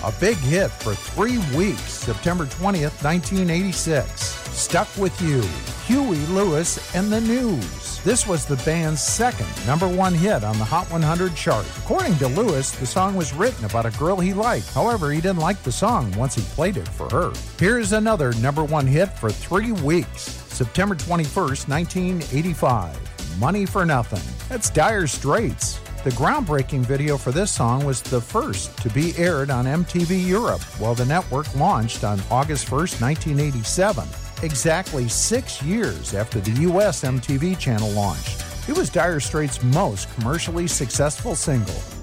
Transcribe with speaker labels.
Speaker 1: a big hit for 3 weeks, September 20th, 1986. Stuck With You, Huey Lewis and the News. This was the band's second #1 hit on the Hot 100 chart. According to Lewis, the song was written about a girl he liked. However, he didn't like the song once he played it for her. Here's another #1 hit for 3 weeks, September 21st, 1985. Money for Nothing. That's Dire Straits. The groundbreaking video for this song was the first to be aired on MTV Europe, while the network launched on August 1st, 1987, exactly 6 years after the U.S. MTV channel launched. It was Dire Straits' most commercially successful single.